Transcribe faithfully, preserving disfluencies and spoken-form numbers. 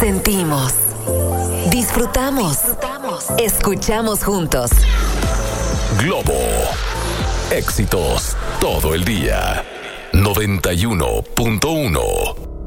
Sentimos. Disfrutamos. Disfrutamos. Escuchamos juntos. Globo. Éxitos todo el día. noventa y uno punto uno.